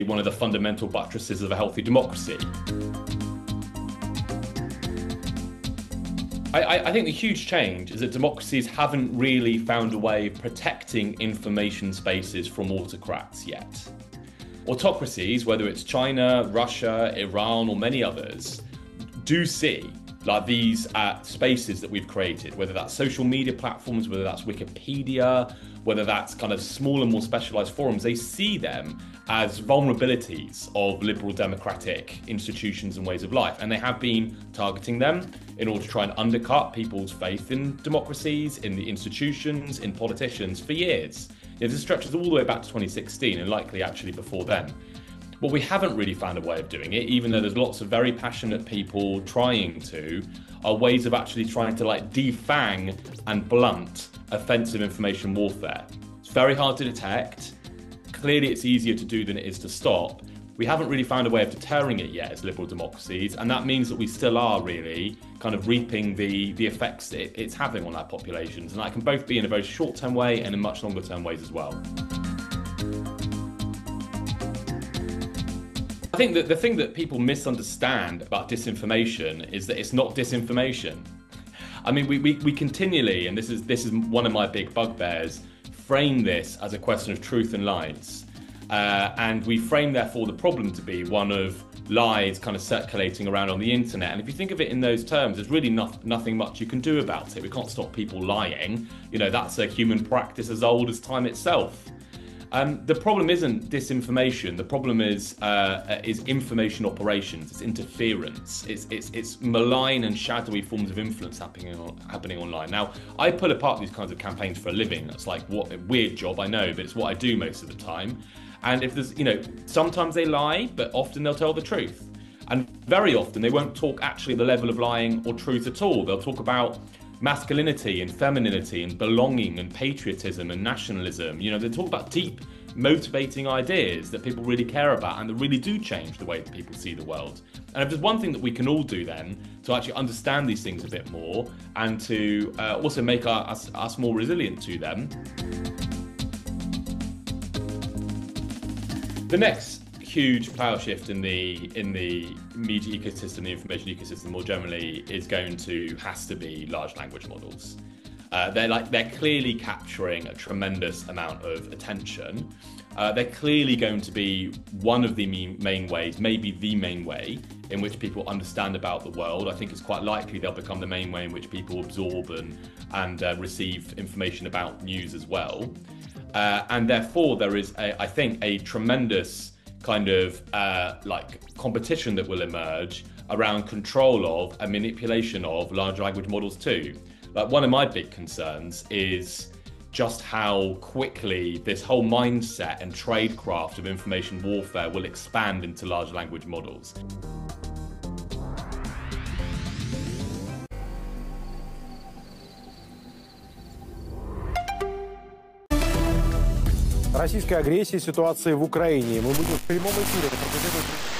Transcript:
one of the fundamental buttresses of a healthy democracy. I think the huge change is that democracies haven't really found a way of protecting information spaces from autocrats yet. Autocracies, whether it's China, Russia, Iran, or many others, do see like these spaces that we've created, whether that's social media platforms, whether that's Wikipedia, whether that's kind of smaller, more specialized forums, they see them as vulnerabilities of liberal democratic institutions and ways of life. And they have been targeting them in order to try and undercut people's faith in democracies, in the institutions, in politicians for years. This stretches all the way back to 2016 and likely actually before then. What we haven't really found a way of doing it, even though there's lots of very passionate people trying to, are ways of actually trying to like defang and blunt offensive information warfare. It's very hard to detect. Clearly it's easier to do than it is to stop. We haven't really found a way of deterring it yet as liberal democracies, and that means that we still are really kind of reaping the effects it's having on our populations, and that can both be in a very short-term way and in much longer-term ways as well. I think that the thing that people misunderstand about disinformation is that it's not disinformation. I mean, we continually, and this is one of my big bugbears, frame this as a question of truth and lies. And we frame, therefore, the problem to be one of lies kind of circulating around on the internet. And if you think of it in those terms, there's really nothing much you can do about it. We can't stop people lying. You know, that's a human practice as old as time itself. The problem isn't disinformation. The problem is information operations. It's interference. It's malign and shadowy forms of influence happening online. Now, I pull apart these kinds of campaigns for a living. That's like what a weird job, I know, but it's what I do most of the time. And if there's, sometimes they lie, but often they'll tell the truth. And very often they won't talk actually at the level of lying or truth at all. They'll talk about masculinity and femininity and belonging and patriotism and nationalism. They talk about deep, motivating ideas that people really care about and that really do change the way that people see the world. And if there's one thing that we can all do then to actually understand these things a bit more and to also make us more resilient to them. The next huge power shift in the media ecosystem, the information ecosystem more generally, has to be large language models. They're clearly capturing a tremendous amount of attention. They're clearly going to be one of the main ways, maybe the main way, in which people understand about the world. I think it's quite likely they'll become the main way in which people absorb and receive information about news as well. And therefore, there is, I think, a tremendous kind of competition that will emerge around control of and manipulation of large language models too. One of my big concerns is just how quickly this whole mindset and tradecraft of information warfare will expand into large language models. Российская агрессия, ситуация в Украине. Мы будем в прямом эфире на протяжении